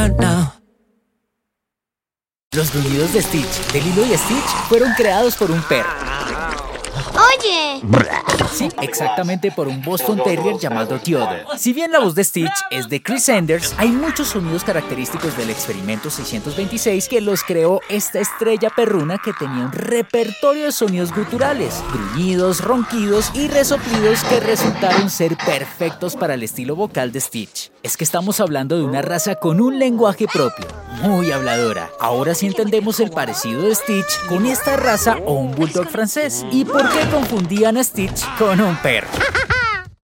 want now. Los gruñidos de Stitch, de Lilo y Stitch, fueron creados por un perro. ¡Oye! Sí, exactamente por un Boston Terrier llamado Theodore. Si bien la voz de Stitch es de Chris Sanders, hay muchos sonidos característicos del experimento 626 que los creó esta estrella perruna que tenía un repertorio de sonidos guturales, gruñidos, ronquidos y resoplidos que resultaron ser perfectos para el estilo vocal de Stitch. Es que estamos hablando de una raza con un lenguaje propio, muy habladora. Ahora sí entendemos el parecido de Stitch con esta raza o un bulldog francés. ¿Y por qué confundían a Stitch con un perro?